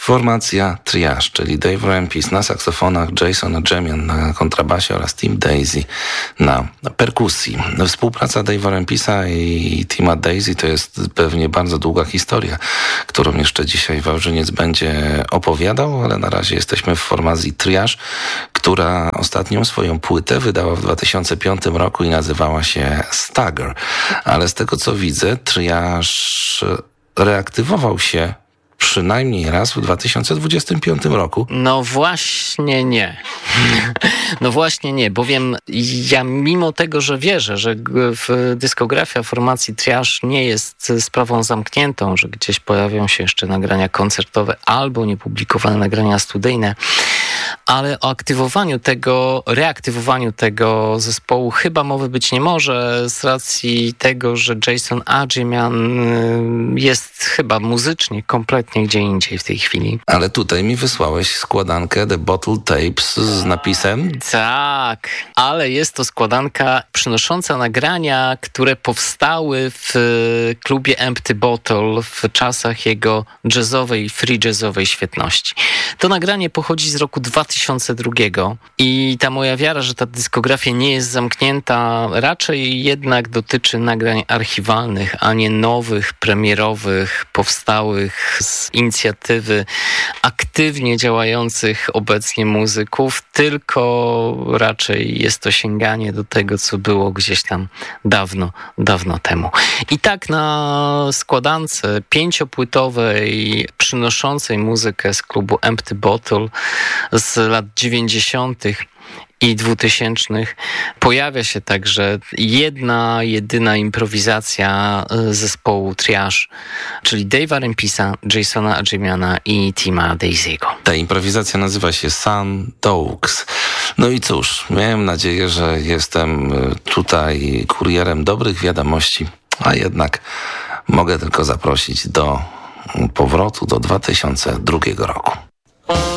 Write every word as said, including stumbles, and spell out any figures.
Formacja Triage, czyli Dave Rempis na saksofonach, Jason Adjemian na kontrabasie oraz Tim Daisy na perkusji. Współpraca Dave'a Rempisa i Tima Daisy to jest pewnie bardzo długa historia, którą jeszcze dzisiaj Wawrzyniec będzie opowiadał, ale na razie jesteśmy w formacji Triage, która ostatnią swoją płytę wydała w dwa tysiące piątym roku i nazywała się Stagger. Ale z tego co widzę, Triage reaktywował się przynajmniej raz w dwa tysiące dwudziestym piątym roku. No właśnie nie. No właśnie nie, bowiem ja mimo tego, że wierzę, że dyskografia formacji Triage nie jest sprawą zamkniętą, że gdzieś pojawią się jeszcze nagrania koncertowe albo niepublikowane nagrania studyjne, ale o aktywowaniu tego, reaktywowaniu tego zespołu chyba mowy być nie może z racji tego, że Jason Adjemian jest chyba muzycznie kompletnie gdzie indziej w tej chwili. Ale tutaj mi wysłałeś składankę The Bottle Tapes z napisem? Tak, ale jest to składanka przynosząca nagrania, które powstały w klubie Empty Bottle w czasach jego jazzowej, free jazzowej świetności. To nagranie pochodzi z roku dwa tysiące drugiego i ta moja wiara, że ta dyskografia nie jest zamknięta, raczej jednak dotyczy nagrań archiwalnych, a nie nowych, premierowych, powstałych z inicjatywy aktywnie działających obecnie muzyków, tylko raczej jest to sięganie do tego, co było gdzieś tam dawno, dawno temu. I tak na składance pięciopłytowej, przynoszącej muzykę z klubu Empty Bottle z lat dziewięćdziesiątych i dwutysięcznych pojawia się także jedna, jedyna improwizacja zespołu Triage, czyli Dave'a Rempisa, Jasona Adjemiana i Tima Daisy'ego. Ta improwizacja nazywa się Sun Dogs. No i cóż, miałem nadzieję, że jestem tutaj kurierem dobrych wiadomości, a jednak mogę tylko zaprosić do powrotu do dwa tysiące drugiego roku.